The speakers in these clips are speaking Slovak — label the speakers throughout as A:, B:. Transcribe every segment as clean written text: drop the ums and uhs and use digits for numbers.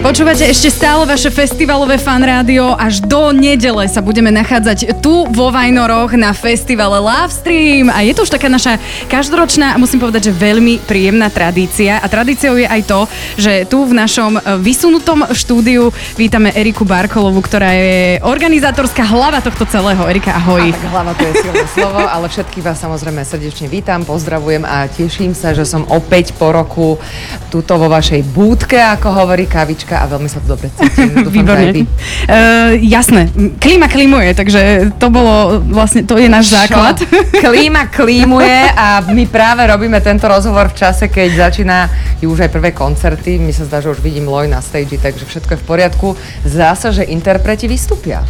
A: Počúvate ešte stále vaše festivalové fan rádio. Až do nedele sa budeme nachádzať tu vo Vajnoroch na festivale Lovestream. A je to už taká naša každoročná, musím povedať, že veľmi príjemná tradícia. A tradíciou je aj to, že tu v našom vysunutom štúdiu vítame Eriku Barkolovú, ktorá je organizátorská hlava tohto celého. Erika, ahoj.
B: Tak hlava to je silné slovo, ale všetkých vás samozrejme srdečne vítam, pozdravujem a teším sa, že som opäť po roku tuto vo vašej búdke, ako hovorí Kavička, a veľmi sa tu dobre cítim.
A: Výborne. Jasné, klíma klímuje, takže to bolo vlastne, to je náš základ.
B: Klíma klímuje a my práve robíme tento rozhovor v čase, keď začínajú už aj prvé koncerty. Mi sa zdá, že už vidím Loj na stage, takže všetko je v poriadku. Zdá sa, že interpreti vystúpia.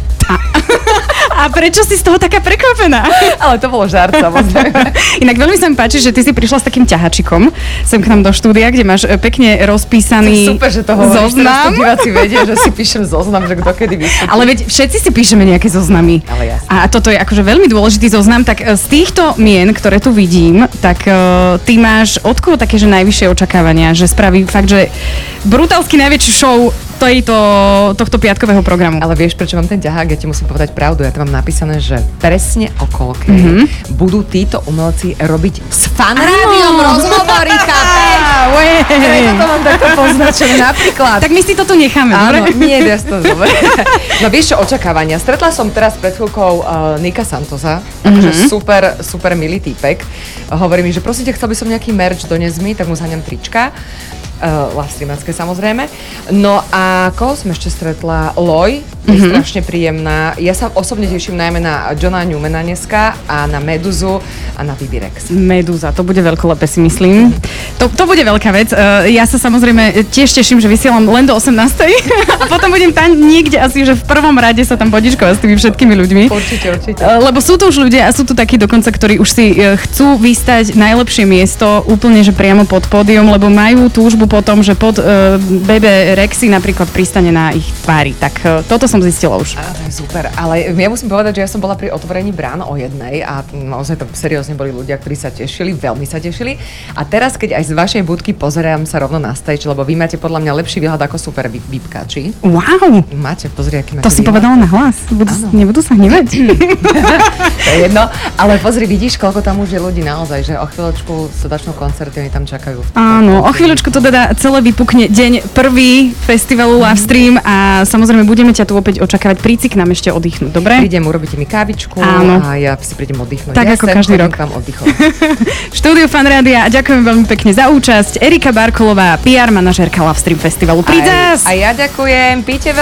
A: A prečo si z toho taká prekvapená?
B: Ale to bolo žart, samozrejme.
A: Inak veľmi sa mi páči, že ty si prišla s takým ťahačikom sem k nám do štúdia, kde máš pekne rozpísaný
B: super, že to hovoríš,
A: zoznam.
B: Teraz to diváci vedia, že si píšem zoznam, že kto kedy vystúpi.
A: Ale veď všetci si píšeme nejaké zoznamy.
B: Ale jasne.
A: A toto je akože veľmi dôležitý zoznam. Tak z týchto mien, ktoré tu vidím, tak ty máš od koho také, že najvyššie očakávania, že spraví fakt, že brutálsky najväčšiu show tohto piatkového programu.
B: Ale vieš, prečo mám ten ťahák? Ja ti musím povedať pravdu. Ja tam mám napísané, že presne o koľkej budú títo umelci robiť s fan rádiom rozhovory, chápeš? Preto to mám takto poznačené napríklad.
A: Tak my si toto necháme, dobre?
B: Áno, nie, ja to dobre. No vieš čo, očakávania. Stretla som teraz pred chvíľkou Nika Santosa, akože super milý týpek. Hovorí mi, že prosím ťa, chcel by som nejaký merch doniesť mi, tak mu zháňam trička. Lovestreamerské samozrejme. No a koho som ešte stretla? Loj, je strašne príjemná. Ja sa osobne teším najmä na Johna Newmana dneska a na Meduzu a na Bibi Rex.
A: Meduza, to bude veľkolepé, si myslím. To bude veľká vec. Ja sa samozrejme tiež teším, že vysielam len do 18. A potom budem tam niekde asi, že v prvom rade sa tam podičkovať s tými všetkými ľuďmi.
B: Určite.
A: Lebo sú tu už ľudia a sú tu takí dokonca, ktorí už si chcú vystať najlepšie miesto úplne, že priamo pod pódium, lebo majú túžbu po tom, že pod Bebe Rexy napríklad pristane na ich tvári. Tak toto som zistila už.
B: Á, to je super, ale ja musím povedať, že ja som bola pri otvorení brán o 1:00 a naozaj to seriózne boli ľudia, ktorí sa tešili, veľmi sa tešili. A teraz, keď aj z vašej budky pozerám sa rovno na stage, lebo vy máte podľa mňa lepší výhľad ako super výpkači.
A: Wow!
B: Máte, pozri, aký máte
A: to si
B: výhľad.
A: Povedala na hlas. Nebudú sa hnevať?
B: To je jedno, ale pozri, vidíš, koľko tam už je ľudí naozaj, že o chvíľočku sa začnú koncerty, oni tam čakajú.
A: Áno, o chvíľočku to teda celé vypukne deň prvý festivalu Lovestream a samozrejme budeme ťa tu opäť očakávať. Príď si k nám ešte oddychnúť, dobre?
B: Prídem, urobíte mi kávičku.
A: Áno.
B: A ja si prídem oddychnúť.
A: Tak ako každý rok.
B: Vám oddychovať.
A: Štúdio Fan Rádia a ďakujem veľmi pekne za účasť. Erika Barkolová, PR manažérka Lovestream festivalu. Príď zás!
B: A ja ďakujem, píte veľa.